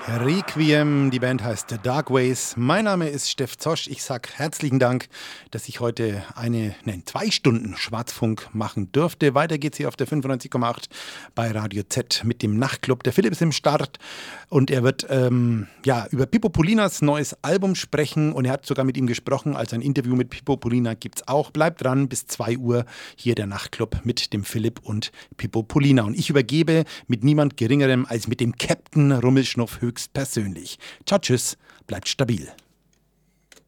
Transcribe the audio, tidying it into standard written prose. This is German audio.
Requiem, die Band heißt The Dark Ways. Mein Name ist Steff Zosch. Ich sage herzlichen Dank, dass ich heute 2 Stunden Schwarzfunk machen durfte. Weiter geht's hier auf der 95,8 bei Radio Z mit dem Nachtclub. Der Philipp ist im Start und er wird über Pippo Polinas neues Album sprechen und er hat sogar mit ihm gesprochen. Also ein Interview mit Pippo Polina gibt's auch. Bleibt dran, bis 2 Uhr hier der Nachtclub mit dem Philipp und Pippo Polina. Und ich übergebe mit niemand Geringerem als mit dem Captain Rummelschnuff höchstpersönlich. Ciao, tschüss, bleibt stabil.